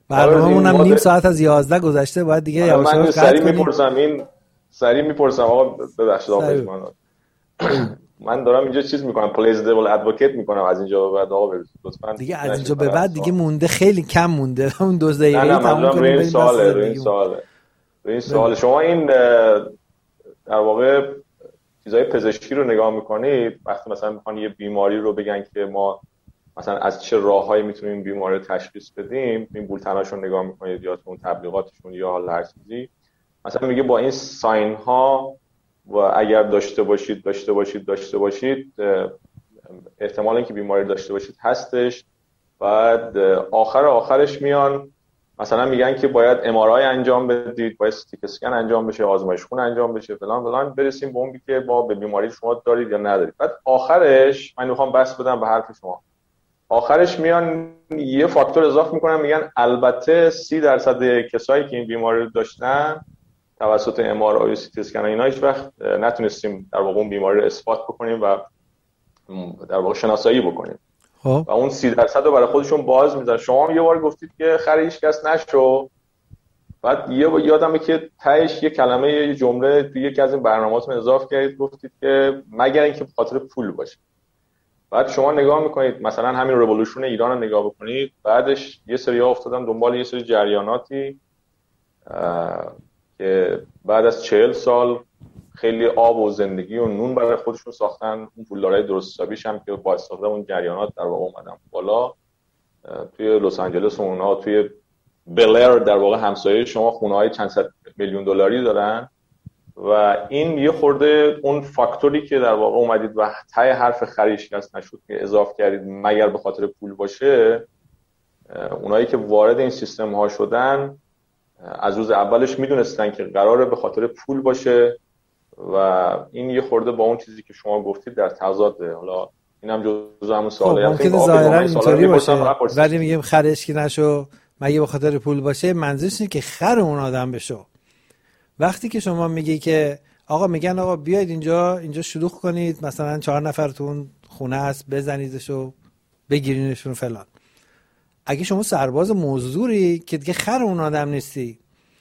برنامه‌مون هم نیم ساعت از 11 گذشته، باید دیگه یواش یواش قطع کنیم. سریع میپرسم آقا ببخشید آقا من دارم اینجا چیز میکنم، پلیز دیول ادوکیت میکنم از اینجا به بعد آقا لطفاً دیگه از اینجا به بعد دیگه مونده، خیلی کم مونده، اون 2 دقیقه تموم کنیم. این سوال شما این در واقع چیزای پزشکی رو نگاه میکنید، وقتی مثلا میخوان یه بیماری رو بگن که ما مثلا از چه راههایی میتونیم این بیماری رو تشخیص بدیم، این بولتناشون نگاه میکنید یا اون تبلیغاتشون یا حالا هر چیزی، مثلا میگه با این ساین ها و اگر داشته باشید احتمال اینکه بیماری داشته باشید هستش. بعد آخرش میان مثلا میگن که باید MRI انجام بدید، باید CT اسکن انجام بشه، آزمایش خون انجام بشه، فلان برسیم به اون که با به بیماری شما دارید یا ندارید. بعد آخرش من میخوام بس بدم به حرف شما، آخرش میان یه فاکتور اضافه میکنن، میگن البته 30% کسایی که این بیماری رو داشتن توسط MRI و CT اسکن اینا هیچ وقت نتونستیم در واقع اون بیماری رو اثبات بکنیم و در واقع شناسایی بکنیم و اون 30% رو برای خودشون باز میذارن. شما یه بار گفتید که خر هیچ کس نشو، بعد یادمه که تهش یه کلمه یه جمله توی یکی از این برنامه‌هاتون اضافه کردید، گفتید که مگر اینکه به خاطر پول باشه. بعد شما نگاه میکنید مثلا همین رولوشن ایران رو نگاه بکنید، بعدش یه سری‌ها افتادن دنبال یه سری جریاناتی که بعد از 40 سال خیلی آب و زندگی و نون برای خودشون ساختن. اون پولدارای درست حسابیش هم که با استفاده اون جریانات در واقع اومدن بالا. توی لس آنجلس و اونها توی بلر در واقع همسایه شما خونه‌های چند صد میلیون دلاری دارن و این یه خورده اون فاکتوری که در واقع اومدید و ته حرف خریش کس نشد که اضافه کردید مگر به خاطر پول باشه، اونایی که وارد این سیستم ها شدن از روز اولش میدونستن که قراره به خاطر پول باشه و این یه خورده با اون چیزی که شما گفتید در تضاده. حالا اینم جزء همون سواله ممکنه ظاهرا اینطوری باشه ولی میگیم خرش کی نشو مگه به خاطر پول باشه، منظورش اینه که خر اون آدم بشو. وقتی که شما میگی که آقا میگن آقا بیاید اینجا شلوغ کنید، مثلا 4 نفرتون خونه است بزنیدشو بگیرینشون فلان، اگه شما سرباز مزدوری که دیگه خر اون آدم نیستی،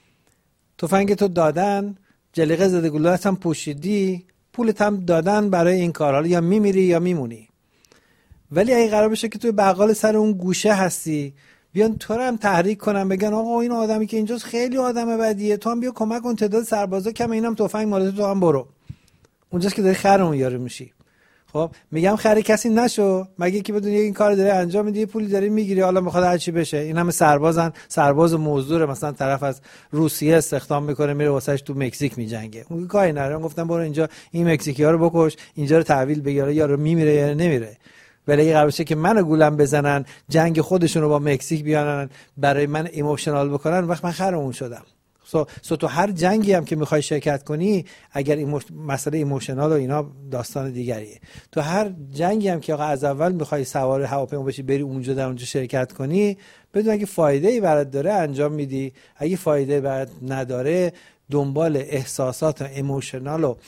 تفنگ تو دادن، جلیقه زده گلولت هم پوشیدی، پولت هم دادن برای این کار، حالا یا میمیری یا میمونی. ولی اگه قرار بشه که توی بغل سر اون گوشه هستی، بیان تو رو هم تحریک کنن بگن آقا این آدمی که اینجاست خیلی آدم بدیه، تو هم بیا کمک کن، تعداد سربازا کمه، اینم تفنگ مال تو هم برو، اونجاست که داری خر اون یارو میشی. خب میگم خر کسی نشو، مگه که بدون این کار داره انجام میدی، پولی داری میگیری، حالا میخواد هر چی بشه. این همه سرباز مزدور، مثلا طرف از روسیه استخدام میکنه میره واسش تو مکزیک میجنگه، اون کاری نداره، گفتم برو اینجا این مکزیکی‌ها رو بکش، اینجا رو تحویل بگیر، یا رو میمیره یا نمیره. ولی اگه قرار باشه که منو گولم بزنن، جنگ خودشون رو با مکزیک بیانن برای من ایموشنال بکنن، وقت من خر اون شدم. تو هر جنگی هم که میخوای شرکت کنی، اگر مسئله ایموشنال و اینا داستان دیگریه، تو هر جنگی هم که آقا از اول میخوای سوار هواپیما بشی بری اونجا در اونجا شرکت کنی، بدون اگه فایده ای برات داره انجام میدی، اگه فایده برات نداره دنبال احساسات و ایموشنال و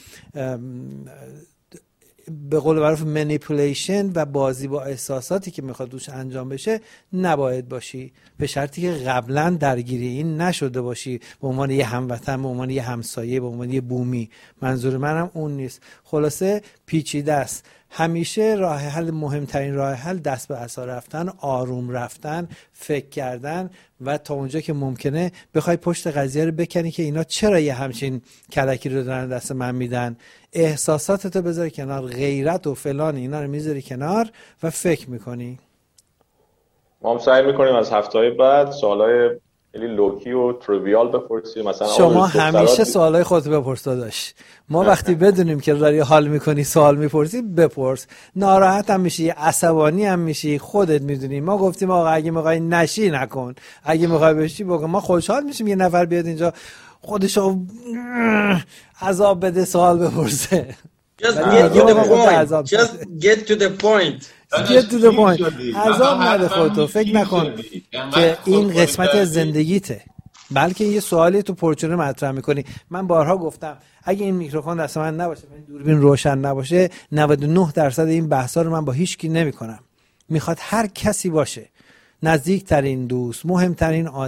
به قول معروف منیپولیشن و بازی با احساساتی که میخواد دوش انجام بشه نباید باشی، به شرطی که قبلا درگیری این نشده باشی به عنوان یه هموطن، به عنوان یه همسایه، به عنوان یه بومی. منظور منم اون نیست. خلاصه پیچیده است. همیشه راه حل، مهمترین راه حل دست به عصا رفتن، آروم رفتن، فکر کردن و تا اونجا که ممکنه بخوای پشت قضیه رو بکنی که اینا چرا یه همچین کلکی رو دارن دست من میدن. احساساتتو بذاری کنار، غیرت و فلان اینا رو میذاری کنار و فکر میکنی. ما هم سعی میکنیم از هفته‌های بعد سوالای خیلی لوکی و تریویال بپرسیم. مثلا شما همیشه سوالای خودت بپرس داداش. ما وقتی بدونیم که داری حال میکنی سوال میپرسی بپرس. ناراحت هم میشی، عصبانی هم میشی، خودت میدونی. ما گفتیم آقا اگه میخوای نشی نکن، اگه میخوای بشی بگو. ما خوشحال میشیم یه نفر بیاد اینجا خودشو عذاب بده سوال بپرسه. Just get to the point. Just get to the point. Get to the point. عذاب نده خودتو. فکر نکن که این قسمت زندگیته، بلکه یه سوالی تو پرچونه مطرح میکنی. من بارها گفتم اگه این میکروفون دست من نباشه، این دوربین روشن نباشه، 99% این بحثا رو من با هیچ کی نمیکنم. میخواد هر کسی باشه، نزدیکترین دوست، مهمترین